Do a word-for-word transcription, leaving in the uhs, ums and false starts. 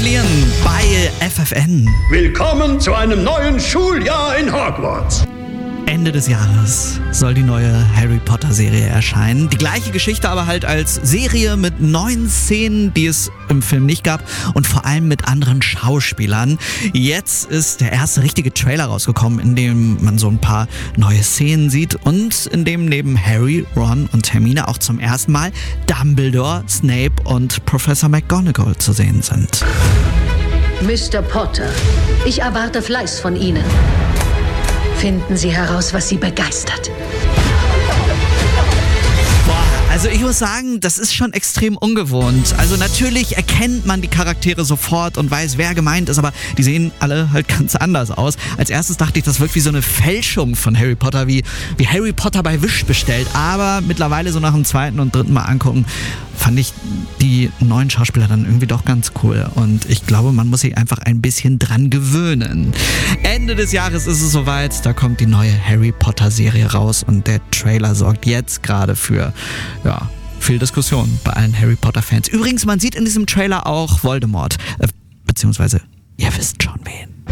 Liam bei F F N. Willkommen zu einem neuen Schuljahr in Hogwarts. Ende des Jahres soll die neue Harry Potter Serie erscheinen. Die gleiche Geschichte, aber halt als Serie mit neuen Szenen, die es im Film nicht gab und vor allem mit anderen Schauspielern. Jetzt ist der erste richtige Trailer rausgekommen, in dem man so ein paar neue Szenen sieht und in dem neben Harry, Ron und Hermine auch zum ersten Mal Dumbledore, Snape und Professor McGonagall zu sehen sind. Mister Potter, ich erwarte Fleiß von Ihnen. Finden Sie heraus, was Sie begeistert. Also ich muss sagen, das ist schon extrem ungewohnt. Also natürlich erkennt man die Charaktere sofort und weiß, wer gemeint ist, aber die sehen alle halt ganz anders aus. Als erstes dachte ich, das wirkt wie so eine Fälschung von Harry Potter, wie, wie Harry Potter bei Wish bestellt. Aber mittlerweile so nach dem zweiten und dritten Mal angucken, fand ich die neuen Schauspieler dann irgendwie doch ganz cool. Und ich glaube, man muss sich einfach ein bisschen dran gewöhnen. Ende des Jahres ist es soweit, da kommt die neue Harry Potter Serie raus und der Trailer sorgt jetzt gerade für, ja, viel Diskussion bei allen Harry Potter Fans. Übrigens, man sieht in diesem Trailer auch Voldemort, äh, beziehungsweise ihr wisst schon wen.